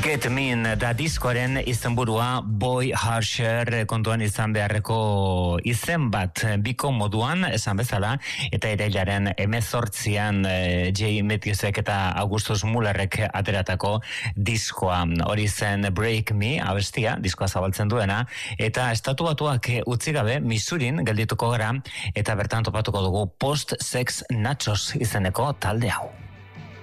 Get Mean da diskoaren izenburua Boy Harsher kontuan izan beharreko izen bat biko moduan esan bezala eta irailaren 18an Jay Matthewsek eta Augustus Mullerrek ateratako diskoa. Hori zen Break Me abestia, diskoa zabaltzen duena, eta Estatu Batuak utzi gabe Missourin geldituko gara eta bertan topatuko dugu Post Sex Nachos izeneko talde hau.